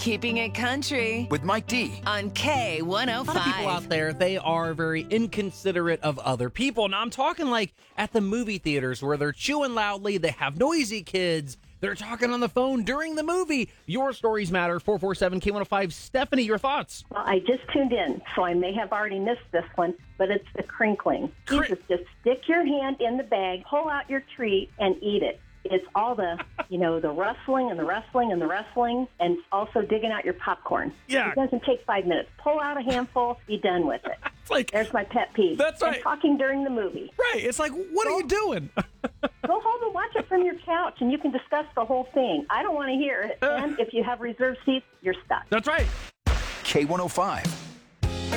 Keeping It Country with Mike D. on K105. A lot of people out there, they are very inconsiderate of other people. Now, I'm talking like at the movie theaters where they're chewing loudly, they have noisy kids, they're talking on the phone during the movie. Your stories matter. 447-K105. Stephanie, your thoughts? Well, I just tuned in, so I may have already missed this one, but it's the crinkling. Jesus, just stick your hand in the bag, pull out your treat, and eat it. It's all the, the rustling and the wrestling and the wrestling, and also digging out your popcorn. Yeah. It doesn't take 5 minutes. Pull out a handful, be done with it. It's like, there's my pet peeve. That's right. And talking during the movie. Right. It's like, what are you doing? Go home and watch it from your couch, and you can discuss the whole thing. I don't want to hear it. And if you have reserved seats, you're stuck. That's right. K105.